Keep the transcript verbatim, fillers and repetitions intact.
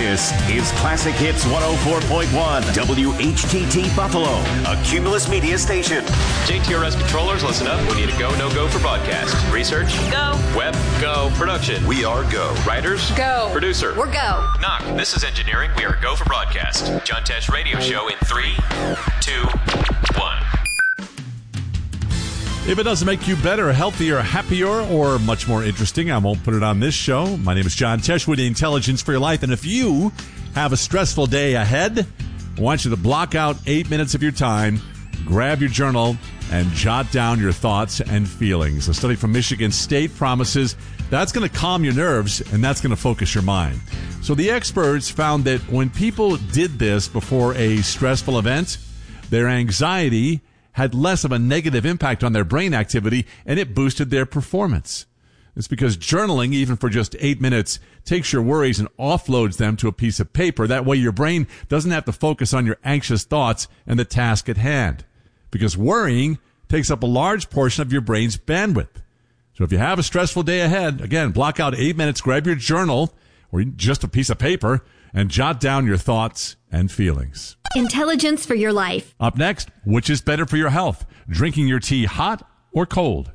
This is Classic Hits one oh four point one, W H T T Buffalo, a Cumulus Media station. J T R S controllers, listen up. We need a go, no-go for broadcast. Research? Go. Web? Go. Production? We are go. Writers? Go. Producer? We're go. Knock. This is engineering. We are go for broadcast. John Tesh Radio Show in three, two, one. If it doesn't make you better, healthier, happier, or much more interesting, I won't put it on this show. My name is John Tesh with Intelligence for Your Life. And if you have a stressful day ahead, I want you to block out eight minutes of your time, grab your journal, and jot down your thoughts and feelings. A study from Michigan State promises that's going to calm your nerves and that's going to focus your mind. So the experts found that when people did this before a stressful event, their anxiety had less of a negative impact on their brain activity, and it boosted their performance. It's because journaling, even for just eight minutes, takes your worries and offloads them to a piece of paper. That way your brain doesn't have to focus on your anxious thoughts and the task at hand. Because worrying takes up a large portion of your brain's bandwidth. So if you have a stressful day ahead, again, block out eight minutes, grab your journal, or just a piece of paper, and jot down your thoughts and feelings. Intelligence for Your Life. Up next, which is better for your health, drinking your tea hot or cold?